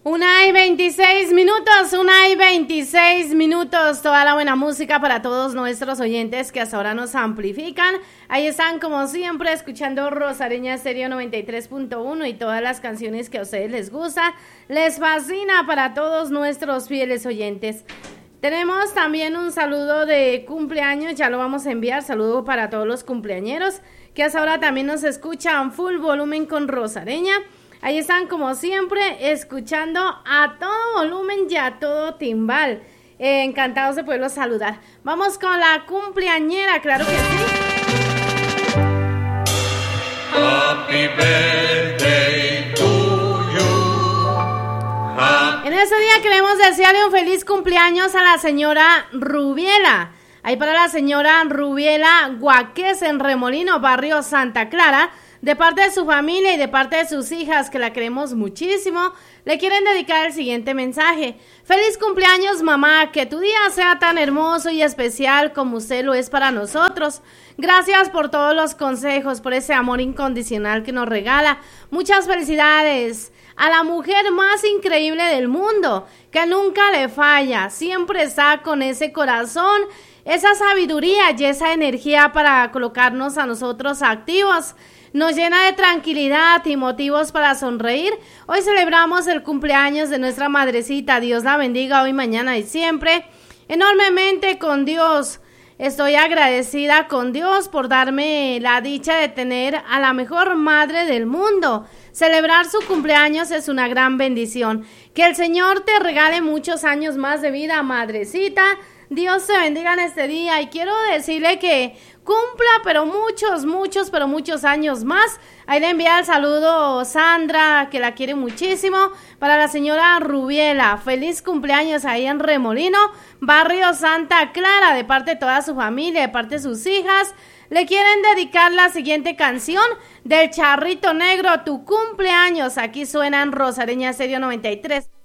1:26, 1:26, toda la buena música para todos nuestros oyentes que hasta ahora nos amplifican. Ahí están como siempre escuchando Rosareña Estéreo 93.1 y todas las canciones que a ustedes les gusta, les fascina para todos nuestros fieles oyentes. Tenemos también un saludo de cumpleaños, ya lo vamos a enviar, saludo para todos los cumpleañeros que hasta ahora también nos escuchan full volumen con Rosareña. Ahí están como siempre escuchando a todo volumen y a todo timbal. Encantados de poderlos saludar. Vamos con la cumpleañera, claro que sí. Happy birthday to you. En este día queremos desearle un feliz cumpleaños a la señora Rubiela. Ahí para la señora Rubiela Guaques en Remolino, barrio Santa Clara. De parte de su familia y de parte de sus hijas, que la queremos muchísimo, le quieren dedicar el siguiente mensaje. Feliz cumpleaños, mamá, que tu día sea tan hermoso y especial como usted lo es para nosotros. Gracias por todos los consejos, por ese amor incondicional que nos regala. Muchas felicidades a la mujer más increíble del mundo, que nunca le falla, siempre está con ese corazón, esa sabiduría y esa energía para colocarnos a nosotros activos. Nos llena de tranquilidad y motivos para sonreír. Hoy celebramos el cumpleaños de nuestra madrecita. Dios la bendiga hoy, mañana y siempre. Enormemente con Dios. Estoy agradecida con Dios por darme la dicha de tener a la mejor madre del mundo. Celebrar su cumpleaños es una gran bendición. Que el Señor te regale muchos años más de vida, madrecita. Dios te bendiga en este día y quiero decirle que cumpla, pero muchos años más. Ahí le envía el saludo Sandra, que la quiere muchísimo, para la señora Rubiela. Feliz cumpleaños ahí en Remolino, barrio Santa Clara, de parte de toda su familia, de parte de sus hijas. Le quieren dedicar la siguiente canción del Charrito Negro, Tu cumpleaños. Aquí suena en Rosareña Estéreo 93.